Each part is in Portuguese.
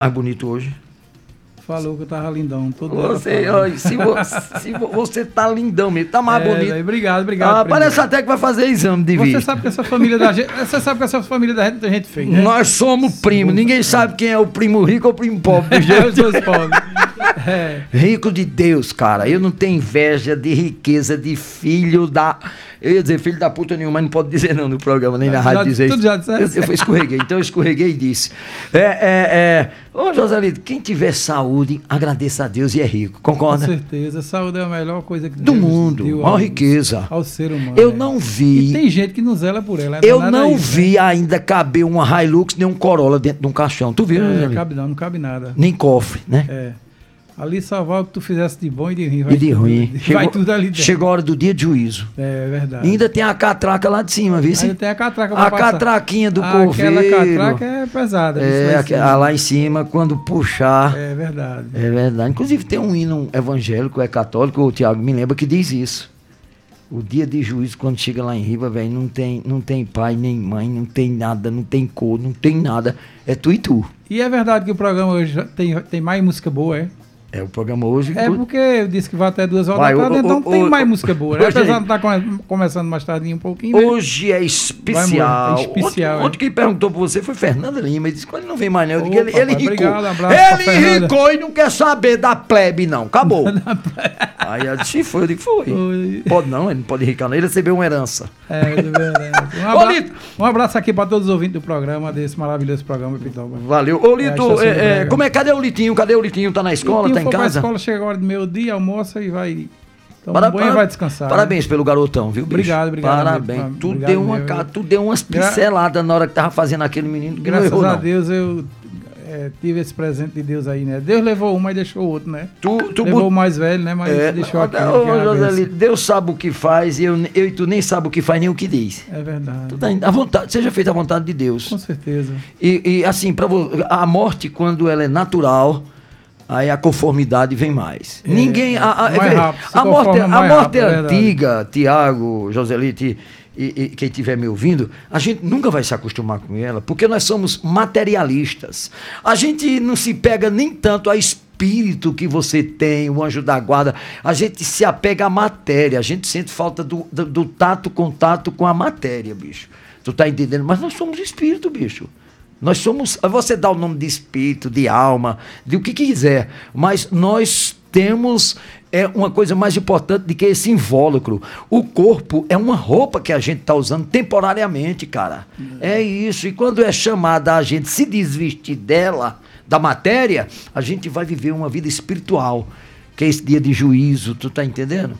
mais bonito hoje. Falou que eu tava lindão. Se você tá lindão mesmo, tá mais bonito. Obrigado. Parece até que vai fazer exame de vista. Você sabe que essa família da gente tem gente feia, né? Nós somos primos. Ninguém sabe quem é o primo rico ou o primo pobre. Os dois pobres. Rico de Deus, cara. Eu não tenho inveja de riqueza de filho da... Eu ia dizer filho da puta nenhuma, mas não pode dizer não no programa, nem na rádio dizer isso. Eu escorreguei, então eu escorreguei e disse. Ô Joselito, quem tiver saúde, agradeça a Deus e é rico, concorda? Com certeza, saúde é a melhor coisa que do mundo, maior riqueza. Ao ser humano. Eu não vi... E tem gente que não zela por ela. Eu não vi ainda caber uma Hilux nem um Corolla dentro de um caixão. Tu viu, Joselito? Não cabe nada. Nem cofre, né? Ali só vai o que tu fizesse de bom e de ruim. Vai tudo ali dentro. Chegou a hora do dia de juízo. É verdade. E ainda tem a catraca lá de cima, viu? Ainda tem a catraca pra passar. Catraquinha do corveiro. Aquela catraca é pesada. Lá em cima, quando puxar... É verdade. É verdade. Inclusive tem um hino evangélico, católico, o Tiago me lembra, que diz isso. O dia de juízo, quando chega lá em Riba, velho, não tem pai nem mãe, não tem nada, não tem cor, não tem nada. É tu e tu. E é verdade que o programa hoje tem mais música boa, é? O programa hoje... porque eu disse que vai até 2 horas da tarde, então tem mais música boa. Apesar de estar começando mais tardinho um pouquinho. Hoje é especial. Onde quem perguntou pra você foi Fernanda Lima. Ele disse que ele não vem mais, não. Eu digo, ele ricou. Ele ricou e não quer saber da plebe, não. Acabou. Aí eu disse, foi. Eu digo, foi. Pode não, ele não pode ricar, não. Ele recebeu uma herança. Um abraço aqui pra todos os ouvintes do programa, desse maravilhoso programa, Pitoba. Valeu. Ô, Lito, cadê o Litinho? Cadê o Litinho? Tá na escola? Tá em casa? A escola chega agora do meio-dia, almoça e vai... Toma banho e vai descansar. Parabéns pelo garotão, viu, bicho? Obrigado. Parabéns. Tu deu umas pinceladas na hora que tava fazendo aquele menino. Graças a Deus eu tive esse presente de Deus aí, né? Deus levou um, mas deixou o outro, né? Levou o mais velho, né? Mas deixou aquele. Joselito, Deus sabe o que faz e eu e tu nem sabe o que faz nem o que diz. É verdade. Tu tá à vontade, seja feita à vontade de Deus. Com certeza. E assim, a morte, quando ela é natural... Aí a conformidade vem mais. Ninguém... A morte é antiga, Tiago, Joselito e quem estiver me ouvindo, a gente nunca vai se acostumar com ela, porque nós somos materialistas. A gente não se pega nem tanto a espírito que você tem, o anjo da guarda. A gente se apega à matéria, a gente sente falta do contato com a matéria, bicho. Tu tá entendendo? Mas nós somos espírito, bicho. Nós somos, você dá o nome de espírito, de alma, de o que quiser, mas nós temos uma coisa mais importante do que esse invólucro. O corpo é uma roupa que a gente está usando temporariamente, cara. É isso, e quando é chamada a gente se desvestir dela, da matéria, a gente vai viver uma vida espiritual, que é esse dia de juízo, tu tá entendendo?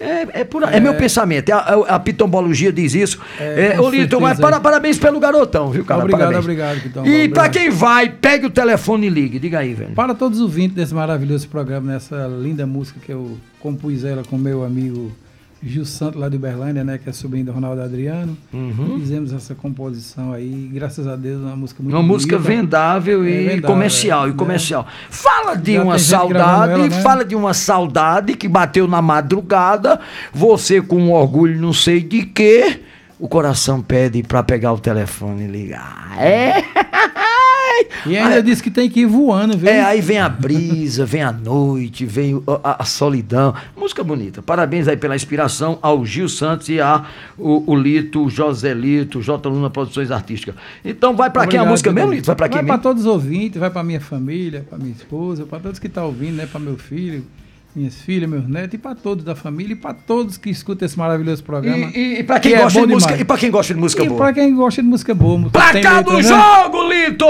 É meu pensamento. A pitombologia diz isso. Lito, mas parabéns pelo garotão, viu, cara? Obrigado, Pitão. E pra quem vai, pegue o telefone e ligue. Diga aí, velho. Para todos os ouvintes desse maravilhoso programa, nessa linda música que eu compus ela com meu amigo Gil Santos, lá de Uberlândia, né? Que é sobrinho do Ronaldo Adriano. Fizemos essa composição aí, graças a Deus, uma música muito bonita. Uma música vendável e comercial. Fala de uma saudade, fala de uma saudade que bateu na madrugada, você com um orgulho não sei de quê, o coração pede pra pegar o telefone e ligar. E ainda disse que tem que ir voando, viu? Aí vem a brisa, vem a noite, vem a solidão. Música bonita. Parabéns aí pela inspiração ao Gil Santos e o Lito, Joselito, J. Luna Produções Artísticas. Então vai pra quem a música mesmo, Lito? Vai pra quem mesmo? Vai pra todos os ouvintes, vai pra minha família, pra minha esposa, pra todos que estão ouvindo, né? Pra meu filho, minhas filhas, meus netos, e para todos da família, e para todos que escutam esse maravilhoso programa. E para quem gosta de música, e para quem gosta de música boa. E para quem gosta de música boa. Placar do jogo, Lito!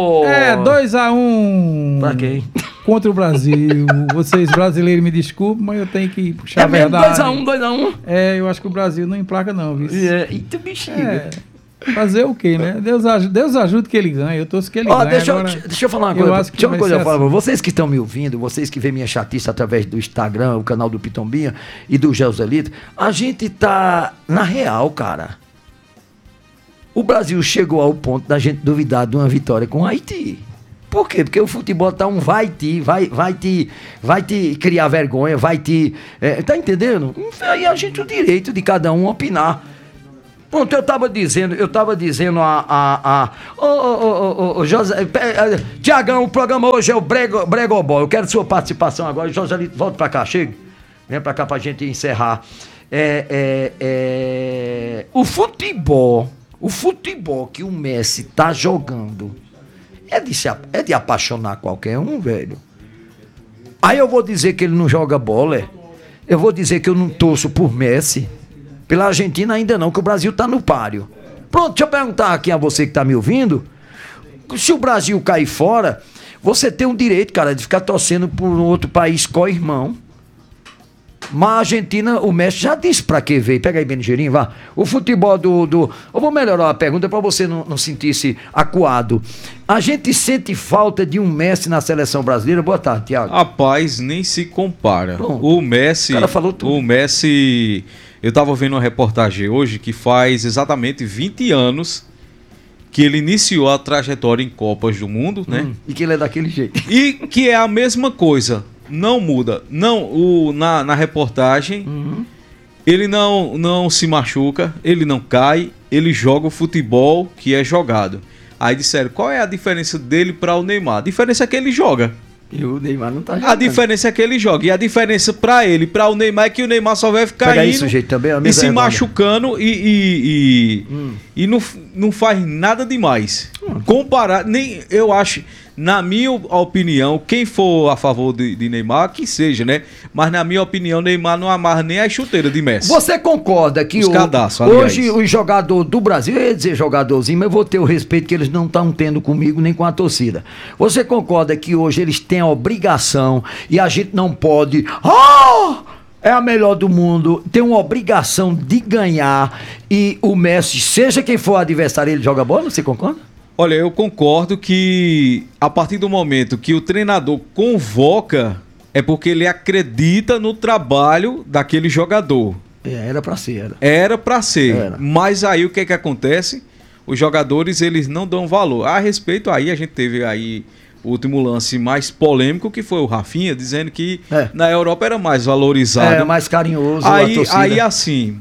2-1. Para quem? Contra o Brasil. Vocês brasileiros me desculpem, mas eu tenho que puxar a verdade. 2-1. Eu acho que o Brasil não emplaca não, viu? Eita, bexiga. Fazer o quê, né? Deus ajuda que ele ganhe. Eu torço que ele ganhe. Deixa eu falar uma coisa. Deixa uma coisa eu falar pra vocês que estão me ouvindo, vocês que veem minha chatice através do Instagram, o canal do Pitombinha e do Joselito, a gente tá na real, cara. O Brasil chegou ao ponto da gente duvidar de uma vitória com o Haiti. Por quê? Porque o futebol tá vai te criar vergonha, vai te... tá entendendo? Aí a gente o direito de cada um opinar. Pronto, eu tava dizendo José, Tiagão, o programa hoje é o Bregobol. Eu quero sua participação agora. Joselito, volta pra cá, chega. Vem pra cá pra gente encerrar. O futebol que o Messi tá jogando é de apaixonar qualquer um, velho. Aí eu vou dizer que ele não joga bola, eu vou dizer que eu não torço por Messi. Pela Argentina ainda não, que o Brasil tá no páreo. Pronto, deixa eu perguntar aqui a você que tá me ouvindo. Se o Brasil cair fora, você tem o direito, cara, de ficar torcendo por um outro país co-irmão. Mas a Argentina, o Messi já disse pra que veio. Pega aí bem ligeirinho, vá. O futebol Eu vou melhorar a pergunta pra você não sentir-se acuado. A gente sente falta de um Messi na seleção brasileira? Boa tarde, Thiago. Rapaz, nem se compara. Pronto. O Messi... O cara falou tudo. O Messi... Eu tava vendo uma reportagem hoje que faz exatamente 20 anos que ele iniciou a trajetória em Copas do Mundo, né? E que ele é daquele jeito. E que é a mesma coisa. Não muda. Na reportagem, ele não se machuca, ele não cai, ele joga o futebol que é jogado. Aí disseram, qual é a diferença dele para o Neymar? A diferença é que ele joga. E o Neymar não tá jogando. A diferença é que ele joga. E a diferença pra ele, pra o Neymar, é que o Neymar só vai ficar Pega indo isso, jeito, também, e se machucando e não faz nada demais. Comparar, eu acho, na minha opinião, quem for a favor de Neymar, que seja, né? Mas na minha opinião, Neymar não amarra nem a chuteira de Messi. Você concorda que hoje o jogador do Brasil, eu ia dizer jogadorzinho, mas eu vou ter o respeito que eles não estão tendo comigo nem com a torcida. Você concorda que hoje eles têm a obrigação e a gente não pode... é a melhor do mundo, tem uma obrigação de ganhar e o Messi, seja quem for o adversário, ele joga bola? Você concorda? Olha, eu concordo que a partir do momento que o treinador convoca, é porque ele acredita no trabalho daquele jogador. Era pra ser. Era pra ser. Mas aí o que que acontece? Os jogadores, eles não dão valor. A respeito, aí a gente teve aí o último lance mais polêmico, que foi o Rafinha, dizendo que na Europa era mais valorizado. Era mais carinhoso aí, a torcida. Aí assim...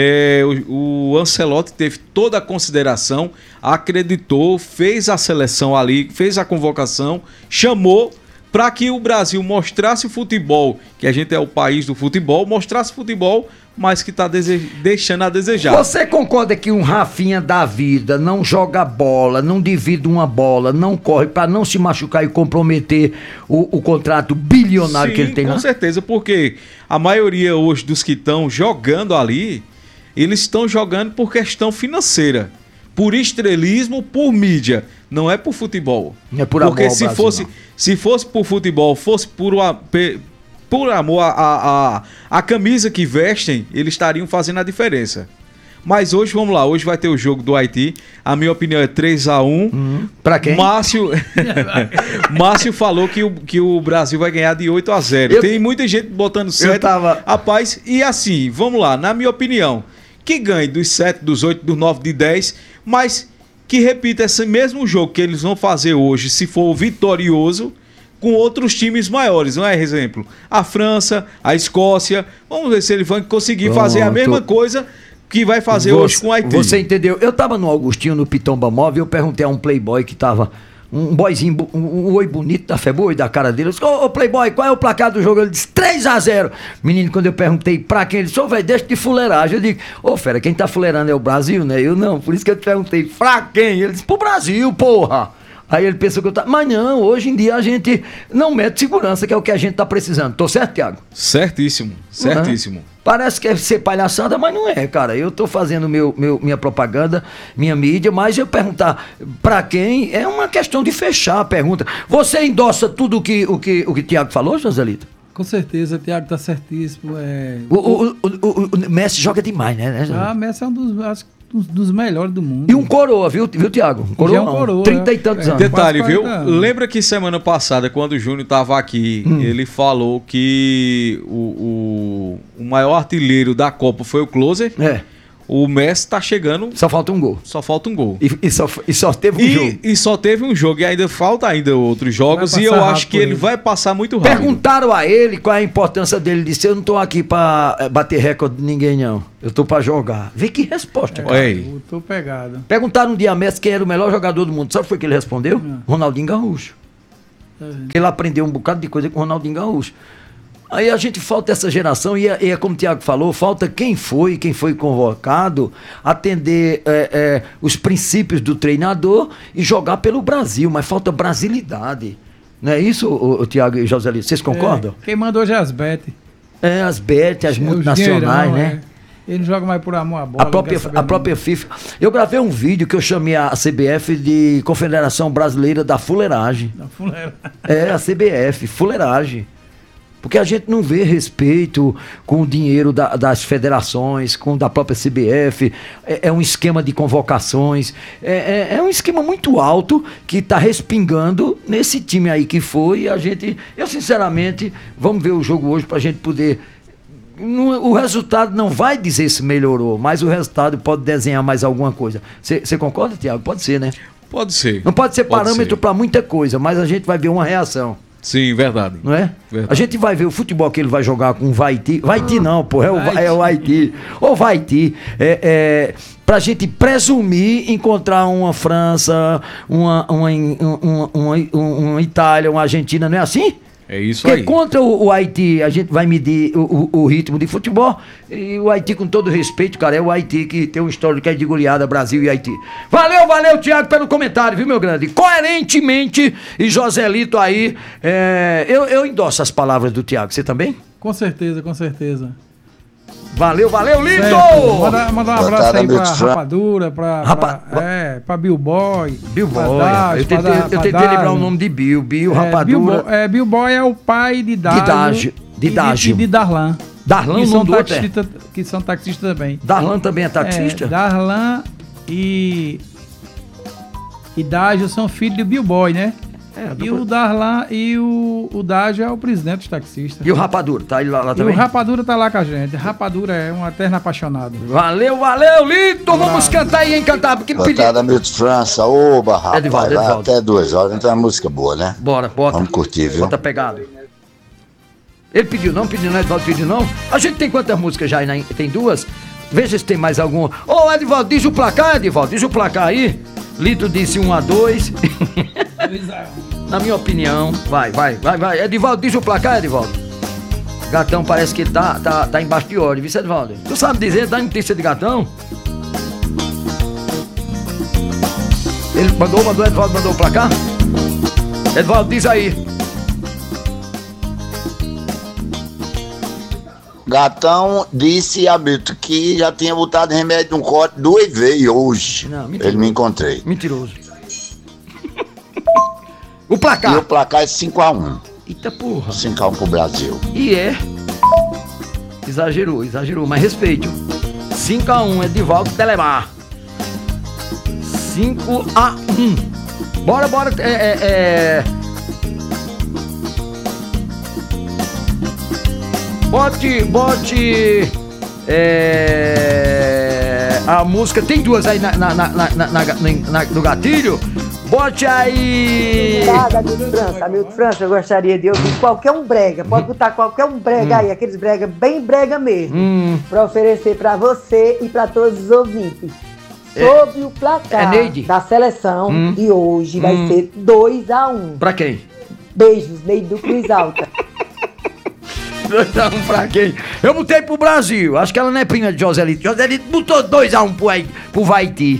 o Ancelotti teve toda a consideração, acreditou, fez a seleção ali, fez a convocação, chamou para que o Brasil mostrasse futebol, que a gente é o país do futebol, mostrasse futebol, mas que está deixando a desejar. Você concorda que um Rafinha da vida não joga bola, não divide uma bola, não corre para não se machucar e comprometer o contrato bilionário que ele tem lá? Com certeza, porque a maioria hoje dos que estão jogando ali, eles estão jogando por questão financeira, por estrelismo, por mídia, não é por futebol. É por amor. Porque se fosse por futebol, fosse por amor a camisa que vestem, eles estariam fazendo a diferença. Mas hoje, vamos lá, hoje vai ter o jogo do Haiti. A minha opinião é 3-1. Pra quem? Márcio falou que o Brasil vai ganhar de 8-0. Tem muita gente botando 7. Rapaz, e assim, vamos lá, na minha opinião, que ganhe dos 7, dos 8, dos 9, de 10, mas que repita esse mesmo jogo que eles vão fazer hoje, se for vitorioso, com outros times maiores, não é? Exemplo, a França, a Escócia. Vamos ver se ele vai conseguir fazer a mesma coisa que vai fazer hoje com o Haiti. Você entendeu? Eu tava no Augustinho, no Pitomba Móvel, eu perguntei a um playboy que tava... Um boyzinho, um oi bonito da Feboi, da cara dele. Eu disse, ô playboy, qual é o placar do jogo? Ele disse, 3-0. Menino, quando eu perguntei pra quem, ele disse, ô velho, deixa de fuleiragem. Eu digo, ô fera, quem tá fuleirando é o Brasil, né? Eu não, por isso que eu te perguntei, pra quem? Ele disse, pro Brasil, porra. Aí ele pensou que eu tava... Mas não, hoje em dia a gente não mete segurança, que é o que a gente tá precisando. Tô certo, Thiago? Certíssimo, certíssimo. Parece que é ser palhaçada, mas não é, cara. Eu tô fazendo minha propaganda, minha mídia, mas eu perguntar pra quem é uma questão de fechar a pergunta. Você endossa tudo o que o Thiago falou, Joselito? Com certeza, o Thiago tá certíssimo. O Messi joga demais, né? Messi é um dos melhores do mundo. E um coroa, viu Thiago? Um coroa, já é um coroa, 30 e tantos anos. Detalhe, viu? Lembra que semana passada, quando o Júnior tava aqui, ele falou que o maior artilheiro da Copa foi o Closer? O Messi tá chegando. Só falta um gol. Só falta um gol. E só teve um jogo. E só teve um jogo. E ainda falta outros jogos. E eu acho que ele vai passar muito rápido. Perguntaram a ele qual é a importância dele. Ele disse: eu não tô aqui pra bater recorde de ninguém, não. Eu tô pra jogar. Vê que resposta, cara. Eu tô pegado. Perguntaram um dia a Messi quem era o melhor jogador do mundo. Sabe o que foi que ele respondeu? Ronaldinho Gaúcho. Que ele aprendeu um bocado de coisa com o Ronaldinho Gaúcho. Aí a gente falta essa geração, e é como o Thiago falou, falta quem foi convocado, atender os princípios do treinador e jogar pelo Brasil, mas falta brasilidade. Não é isso, o Thiago e Joselito? Vocês concordam? Quem mandou hoje é as Bet. As Bet, as multinacionais, né? Ele não joga mais por amor à bola. A própria FIFA. Eu gravei um vídeo que eu chamei a CBF de Confederação Brasileira da Fuleiragem. A CBF, fuleiragem. Porque a gente não vê respeito com o dinheiro das federações, com o da própria CBF. É um esquema de convocações. É um esquema muito alto que está respingando nesse time aí que foi. Eu sinceramente, vamos ver o jogo hoje para a gente poder... O resultado não vai dizer se melhorou, mas o resultado pode desenhar mais alguma coisa. Você concorda, Thiago? Pode ser, né? Pode ser. Não pode ser parâmetro para muita coisa, mas a gente vai ver uma reação. Sim, verdade. Não é? Verdade. A gente vai ver o futebol que ele vai jogar com o Vaiti. Vaiti não, pô, é o Haiti. Ou Vaiti. Pra gente presumir encontrar uma França, uma Itália, uma Argentina, não é assim? É isso Porque aí. contra o Haiti, a gente vai medir o ritmo de futebol. E o Haiti, com todo respeito, cara, é o Haiti que tem um histórico que é de goleada, Brasil e Haiti. Valeu, Thiago, pelo comentário, viu, meu grande? Coerentemente, e Joselito aí, eu endosso as palavras do Thiago. Você também? Com certeza. Valeu, lindo! Manda um abraço aí pra Rapadura, pra Bill Boy. Bill Boy. Eu tentei lembrar o nome de Bill, Rapadura. Bill Boy é o pai de Dágio. E de Darlan. Darlan, que são taxistas também. Darlan também é taxista? Darlan e Dágio são filhos de Bill Boy, né? E o Darlan e o Dágio é o presidente dos taxistas. E o Rapadura, tá aí lá também? E o Rapadura tá lá com a gente. Rapadura é um eterno apaixonado. Valeu, lindo! Vamos cantar aí, cantar. Boa tarde, amigo de França. Oba, rapaz. Edivaldo. Até 2 horas, então é música boa, né? Bora, bota. Vamos curtir, viu? Bota pegado. Ele pediu não, Edivaldo pediu não. A gente tem quantas músicas já aí? Tem 2? Veja se tem mais alguma. Ô, Edivaldo, diz o placar, Edivaldo. Diz o placar aí. Lito disse 1-2. Na minha opinião, vai. Edivaldo, diz o placar, Edivaldo. Gatão parece que ele tá embaixo de ordem, viu, Edivaldo? Tu sabe dizer, dá notícia de Gatão? Ele Edivaldo mandou o placar? Edivaldo, diz aí. Gatão disse a Brito que já tinha botado remédio no corte 2 vezes hoje. Não, ele me encontrei. Mentiroso. O placar? E o placar é 5-1. Eita porra. 5-1 pro Brasil. E exagerou, mas respeite. 5-1, Edivaldo Telemar. 5-1. Bora. Bote a música. Tem 2 aí no gatilho. Bote aí! Amigo de França, eu gostaria de ouvir qualquer um brega. Pode botar qualquer um brega aí, aqueles brega bem brega mesmo. Pra oferecer pra você e pra todos os ouvintes. Sobre o placar da seleção de hoje, vai ser 2-1. Pra quem? Beijos, Neide do Cruz Alta. 2-1 pra quem? Eu botei pro Brasil. Acho que ela não é prima de Joselito. Joselito botou 2-1 pro Haiti.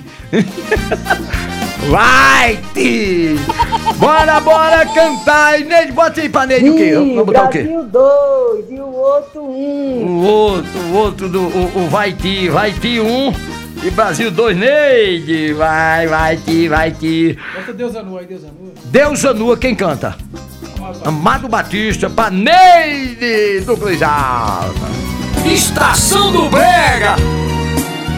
Vai-te! Bora cantar! E Neide, bota aí pra Neide o quê? Vamos botar Brasil o quê? 2 e o outro 1. O outro o Vai-te 1 e Brasil 2, Neide! Vai-te! Bota Deus Anua aí, Deus Anua. Deus Anua, quem canta? Amado Batista pra Neide do Cruz Alta. Estação do Brega!